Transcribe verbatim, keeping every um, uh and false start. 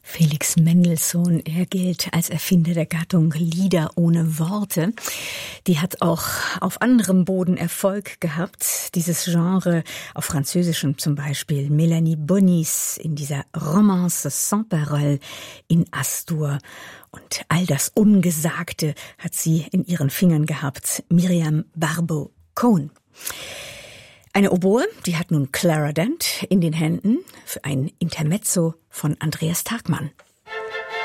Felix Mendelssohn, er gilt als Erfinder der Gattung Lieder ohne Worte. Die hat auch auf anderem Boden Erfolg gehabt. Dieses Genre, auf Französischem zum Beispiel, Mélanie Bonis in dieser Romance sans parole in As-Dur. Und all das Ungesagte hat sie in ihren Fingern gehabt, Myriam Barbeau-Cohn. Eine Oboe, die hat nun Clara Dent in den Händen für ein Intermezzo von Andreas Tagmann.